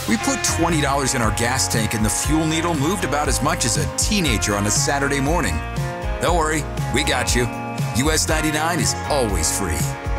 We put $20 in our gas tank and the fuel needle moved about as much as a teenager on a Saturday morning. Don't worry, we got you. US 99 is always free.